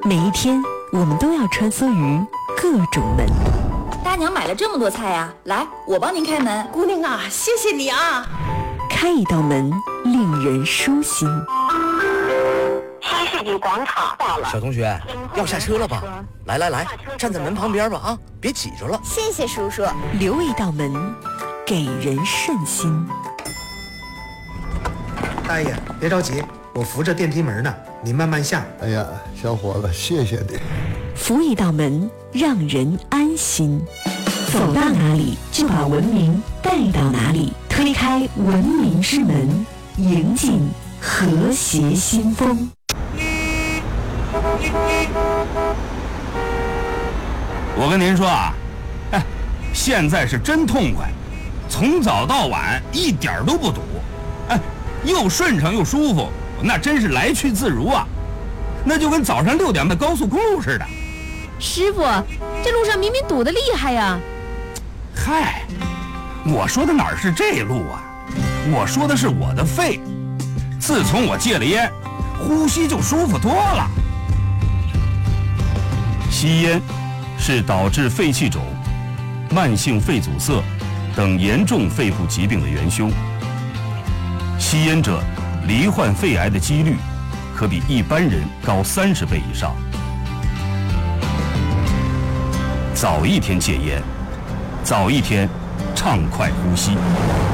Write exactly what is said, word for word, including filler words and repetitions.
每一天，我们都要穿梭于各种门。 大娘买了这么多菜呀、啊，来，我帮您开门。 姑娘啊，谢谢你啊！ 开一道门，令人舒心。 新世纪广场到了， 小同学，要下车了吧？来来来，站在门旁边吧啊，别挤着了。 谢谢叔叔。 留一道门，给人顺心。 大爷，别着急，我扶着电梯门呢，你慢慢下。 哎呀，小伙子，谢谢你。 扶一道门，让人安心。走到哪里，就把文明带到哪里。推开文明之门，迎进和谐新风。 我跟您说啊，哎，现在是真痛快，从早到晚一点都不堵，哎，又顺畅又舒服，那真是来去自如啊，那就跟早上六点的高速公路似的。 师傅，这路上明明堵得厉害呀！ 嗨，我说的哪儿是这路啊？我说的是我的肺。自从我戒了烟，呼吸就舒服多了。 吸烟是导致肺气肿、慢性肺阻塞等严重肺部疾病的元凶。吸烟者罹患肺癌的几率可比一般人高三十倍以上。早一天戒烟，早一天畅快呼吸。